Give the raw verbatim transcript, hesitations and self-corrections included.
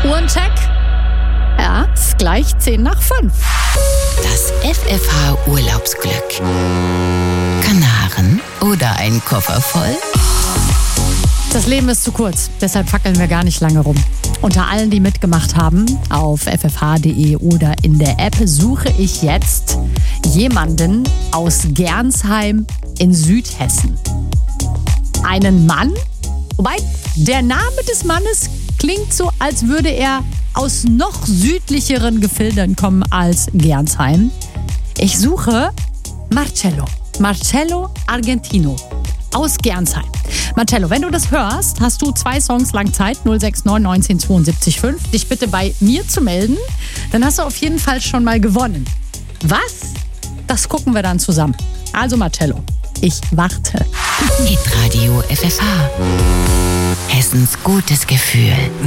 Uhrencheck? Ja, ist gleich zehn nach fünf. Das F F H-Urlaubsglück. Kanaren oder ein Koffer voll? Das Leben ist zu kurz, deshalb fackeln wir gar nicht lange rum. Unter allen, die mitgemacht haben, auf f f h punkt d e oder in der App suche ich jetzt jemanden aus Gernsheim in Südhessen. Einen Mann, wobei der Name des Mannes klingt so, als würde er aus noch südlicheren Gefilden kommen als Gernsheim. Ich suche Marcello. Marcello Argentino aus Gernsheim. Marcello, wenn du das hörst, hast du zwei Songs lang Zeit, null sechs neun neunzehn zweiundsiebzig fünf, dich bitte bei mir zu melden. Dann hast du auf jeden Fall schon mal gewonnen. Was? Das gucken wir dann zusammen. Also Marcello, ich warte. Hitradio F F H. Hessens gutes Gefühl.